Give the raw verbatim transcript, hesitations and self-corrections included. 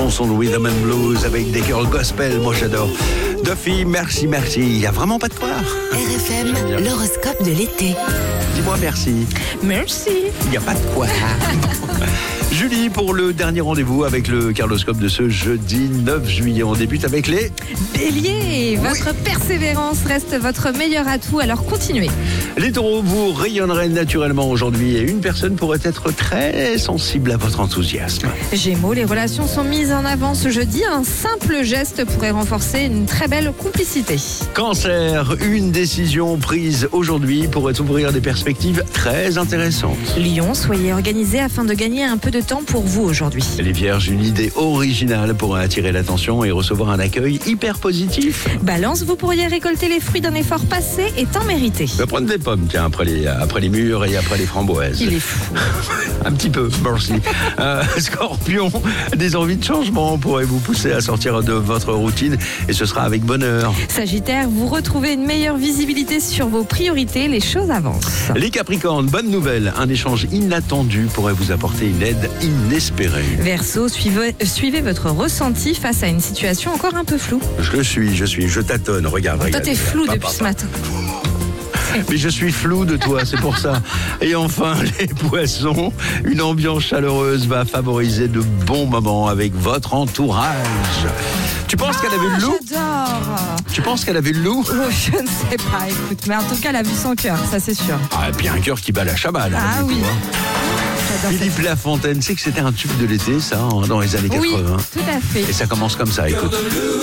chanson de Rhythm and Blues avec des girls gospel, moi j'adore. Duffy, merci, merci. Il n'y a vraiment pas de quoi. R F M, l'horoscope de l'été. Dis-moi merci. Merci. Il n'y a pas de quoi. Julie, pour le dernier rendez-vous avec le Carloscope de ce jeudi neuf juillet, on débute avec les... Bélier, votre Oui. persévérance reste votre meilleur atout, alors continuez. Les taureaux, vous rayonnerez naturellement aujourd'hui et une personne pourrait être très sensible à votre enthousiasme. Gémeaux, les relations sont mises en avant ce jeudi. Un simple geste pourrait renforcer une très belle complicité. Cancer, une décision prise aujourd'hui pourrait ouvrir des perspectives très intéressantes. Lion, soyez organisé afin de gagner un peu de temps pour vous aujourd'hui. Les vierges, une idée originale pourrait attirer l'attention et recevoir un accueil hyper positif. Balance, vous pourriez récolter les fruits d'un effort passé et temps mérité. Je vais prendre des pommes, tiens, après les, après les mûres et après les framboises. Il est fou. Un petit peu, merci. Euh, Scorpion, des envies de changement pourraient vous pousser à sortir de votre routine et ce sera avec bonheur. Sagittaire, vous retrouvez une meilleure visibilité sur vos priorités, les choses avancent. Les Capricornes, bonne nouvelle, un échange inattendu pourrait vous apporter une aide inespérée. Verseau, suivez, suivez votre ressenti face à une situation encore un peu floue. Je le suis, je suis, je tâtonne, regarde, Toi, regarde. t'es flou Papa, depuis ce papa. matin. Mais je suis flou de toi, c'est pour ça. Et enfin, les poissons, une ambiance chaleureuse va favoriser de bons moments avec votre entourage. Tu penses qu'elle avait le loup? J'adore. Tu penses qu'elle avait le loup? Oh, je ne sais pas, écoute, mais en tout cas, elle a vu son cœur, ça c'est sûr. Ah, et puis un cœur qui bat la chaballe. Ah du coup, oui. hein. J'adore Philippe Lafontaine, c'est que c'était un tube de l'été, ça, hein, dans les années cette- Oui, quatre-vingts. tout à fait. Et ça commence comme ça, écoute.